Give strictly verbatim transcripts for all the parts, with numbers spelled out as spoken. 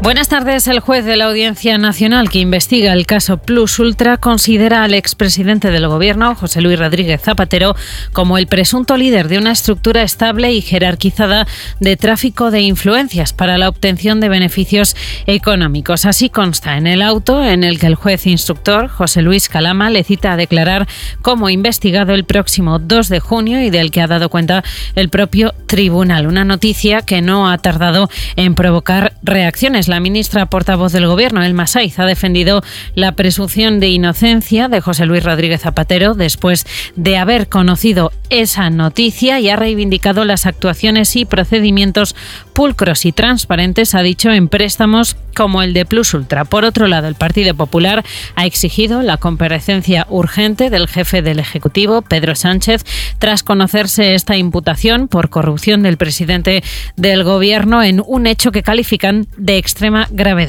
Buenas tardes. El juez de la Audiencia Nacional que investiga el caso Plus Ultra considera al expresidente del Gobierno, José Luis Rodríguez Zapatero, como el presunto líder de una estructura estable y jerarquizada de tráfico de influencias para la obtención de beneficios económicos. Así consta en el auto en el que el juez instructor, José Luis Calama, le cita a declarar como investigado el próximo dos de junio y del que ha dado cuenta el propio tribunal. Una noticia que no ha tardado en provocar reacciones. La ministra portavoz del Gobierno, Elma Saiz, ha defendido la presunción de inocencia de José Luis Rodríguez Zapatero después de haber conocido esa noticia y ha reivindicado las actuaciones y procedimientos pulcros y transparentes, ha dicho, en préstamos como el de Plus Ultra. Por otro lado, el Partido Popular ha exigido la comparecencia urgente del jefe del Ejecutivo, Pedro Sánchez, tras conocerse esta imputación por corrupción del presidente del Gobierno en un hecho que califican de extrema gravedad.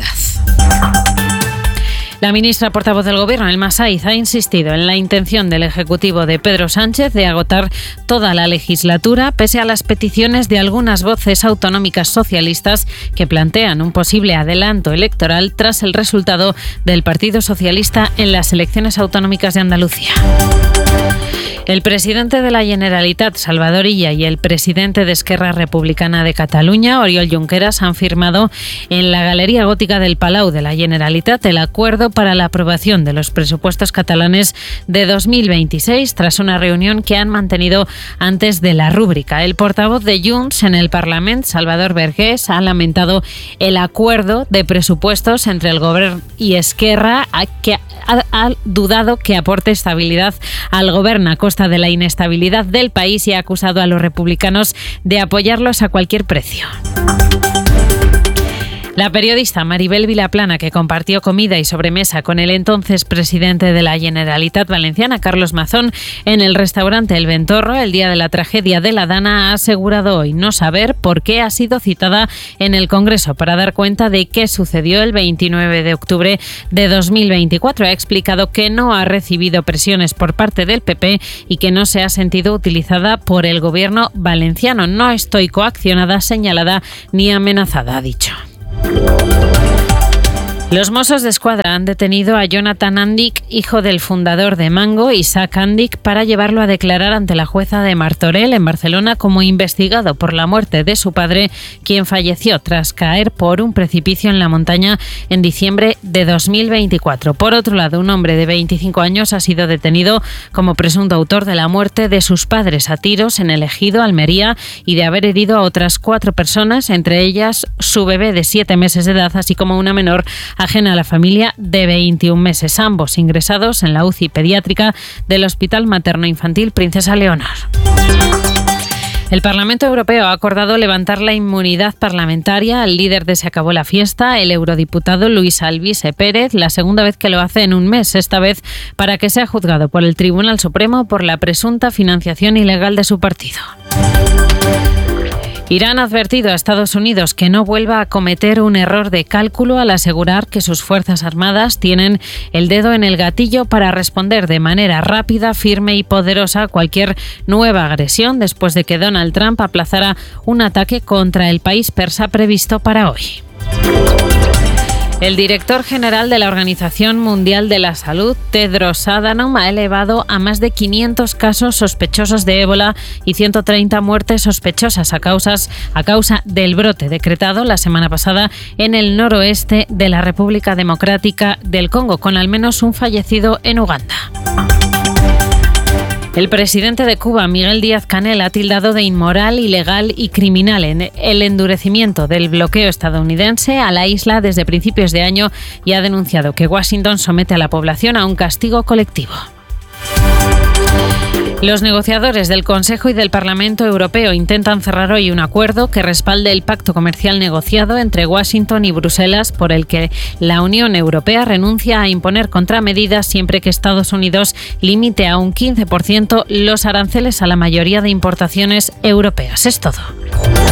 La ministra portavoz del Gobierno, Elma Saiz, ha insistido en la intención del Ejecutivo de Pedro Sánchez de agotar toda la legislatura, pese a las peticiones de algunas voces autonómicas socialistas que plantean un posible adelanto electoral tras el resultado del Partido Socialista en las elecciones autonómicas de Andalucía. El presidente de la Generalitat, Salvador Illa, y el presidente de Esquerra Republicana de Cataluña, Oriol Junqueras, han firmado en la Galería Gótica del Palau de la Generalitat el acuerdo para la aprobación de los presupuestos catalanes de dos mil veintiséis, tras una reunión que han mantenido antes de la rúbrica. El portavoz de Junts en el Parlamento, Salvador Vergés, ha lamentado el acuerdo de presupuestos entre el Gobierno y Esquerra, que ha, ha dudado que aporte estabilidad al Gobierno a costa de la inestabilidad del país y ha acusado a los republicanos de apoyarlos a cualquier precio. La periodista Maribel Vilaplana, que compartió comida y sobremesa con el entonces presidente de la Generalitat Valenciana, Carlos Mazón, en el restaurante El Ventorro el día de la tragedia de la Dana, ha asegurado hoy no saber por qué ha sido citada en el Congreso para dar cuenta de qué sucedió el veintinueve de octubre de dos mil veinticuatro. Ha explicado que no ha recibido presiones por parte del P P y que no se ha sentido utilizada por el Gobierno valenciano. No estoy coaccionada, señalada ni amenazada, ha dicho. Los Mossos d'Esquadra han detenido a Jonathan Andic, hijo del fundador de Mango, Isaac Andic, para llevarlo a declarar ante la jueza de Martorell, en Barcelona, como investigado por la muerte de su padre, quien falleció tras caer por un precipicio en la montaña en diciembre de dos mil veinticuatro. Por otro lado, un hombre de veinticinco años ha sido detenido como presunto autor de la muerte de sus padres a tiros en el Ejido, Almería, y de haber herido a otras cuatro personas, entre ellas su bebé de siete meses de edad, así como una menor ajena a la familia de veintiún meses, ambos ingresados en la U C I pediátrica del Hospital Materno-Infantil Princesa Leonor. El Parlamento Europeo ha acordado levantar la inmunidad parlamentaria al líder de Se acabó la fiesta, el eurodiputado Luis Alvise Pérez, la segunda vez que lo hace en un mes, esta vez para que sea juzgado por el Tribunal Supremo por la presunta financiación ilegal de su partido. Irán ha advertido a Estados Unidos que no vuelva a cometer un error de cálculo al asegurar que sus Fuerzas Armadas tienen el dedo en el gatillo para responder de manera rápida, firme y poderosa a cualquier nueva agresión después de que Donald Trump aplazara un ataque contra el país persa previsto para hoy. El director general de la Organización Mundial de la Salud, Tedros Adhanom, ha elevado a más de quinientos casos sospechosos de ébola y ciento treinta muertes sospechosas a, causas, a causa del brote decretado la semana pasada en el noroeste de la República Democrática del Congo, con al menos un fallecido en Uganda. El presidente de Cuba, Miguel Díaz-Canel, ha tildado de inmoral, ilegal y criminal en el endurecimiento del bloqueo estadounidense a la isla desde principios de año y ha denunciado que Washington somete a la población a un castigo colectivo. Los negociadores del Consejo y del Parlamento Europeo intentan cerrar hoy un acuerdo que respalde el pacto comercial negociado entre Washington y Bruselas, por el que la Unión Europea renuncia a imponer contramedidas siempre que Estados Unidos limite a un quince por ciento los aranceles a la mayoría de importaciones europeas. Es todo.